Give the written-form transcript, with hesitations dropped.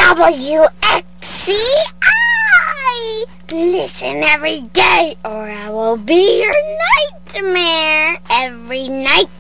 WXCI! Listen every day or I will be your nightmare every night.